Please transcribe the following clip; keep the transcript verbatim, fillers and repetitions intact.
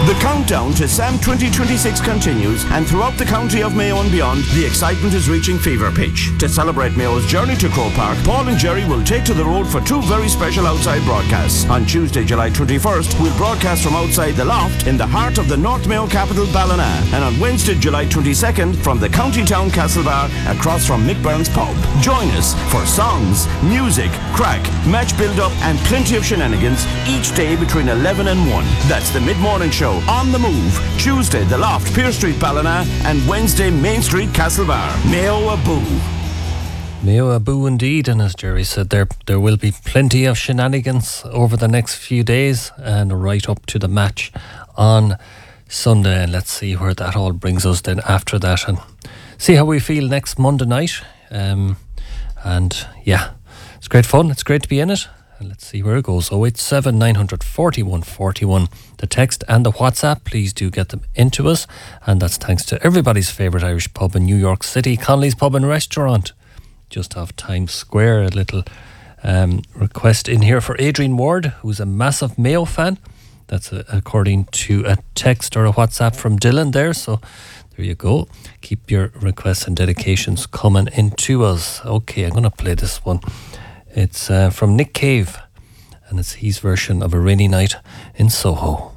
The countdown to SAM twenty twenty-six continues, and throughout the county of Mayo and beyond, the excitement is reaching fever pitch. To celebrate Mayo's journey to Croke Park, Paul and Jerry will take to the road for two very special outside broadcasts. On Tuesday, July twenty-first, we'll broadcast from outside the Loft in the heart of the North Mayo capital, Ballina, and on Wednesday, July twenty-second, from the county town Castlebar, across from Mick Byrne's pub. Join us for songs, music, crack, match build-up, and plenty of shenanigans each day between eleven and one. That's the mid-morning show. On the Move. Tuesday, The Loft, Pier Street, Ballina, and Wednesday, Main Street, Castlebar. Mayo Aboo. Mayo Aboo indeed, and as Jerry said, there there will be plenty of shenanigans over the next few days and right up to the match on Sunday. And let's see where that all brings us then after that, and see how we feel next Monday night. Um, and yeah, it's great fun. It's great to be in it. And let's see where it goes. oh eight seven, nine four one, four one. The text and the WhatsApp, please do get them into us. And that's thanks to everybody's favourite Irish pub in New York City, Connolly's Pub and Restaurant, just off Times Square. A little um, request in here for Adrian Ward, who's a massive Mayo fan. That's a, according to a text or a WhatsApp from Dylan there. So there you go. Keep your requests and dedications coming into us. Okay, I'm going to play this one. It's uh, from Nick Cave, and it's his version of A Rainy Night in Soho.